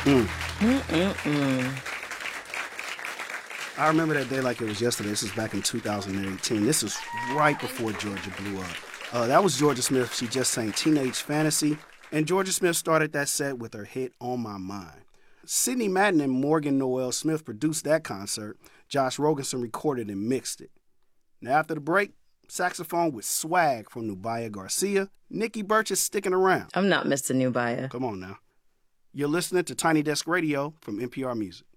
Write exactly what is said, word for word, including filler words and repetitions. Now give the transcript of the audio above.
Mm. Mm-mm-mm. I remember that day like it was yesterday. This was back in two thousand eighteen. This was right before Georgia blew up. Uh, that was Georgia Smith. She just sang Teenage Fantasy. And Georgia Smith started that set with her hit On My Mind. Sidney Madden and Morgan Noel Smith produced that concert. Josh Rogenson recorded and mixed it. Now after the break, saxophone with swag from Nubia Garcia. Nikki Burch is sticking around. I'm not Mister Nubia. Come on now. You're listening to Tiny Desk Radio from N P R Music.